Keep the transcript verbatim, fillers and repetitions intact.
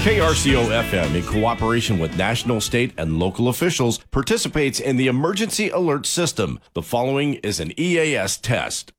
K R C O F M, in cooperation with national, state, and local officials, participates in the Emergency Alert System. The following is an E A S test.